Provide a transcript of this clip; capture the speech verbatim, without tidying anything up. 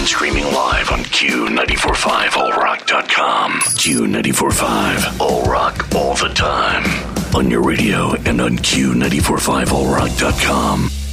and streaming live on Q nine four five all rock dot com. Q nine four five, all rock, all the time. On your radio and on Q nine four five all rock dot com.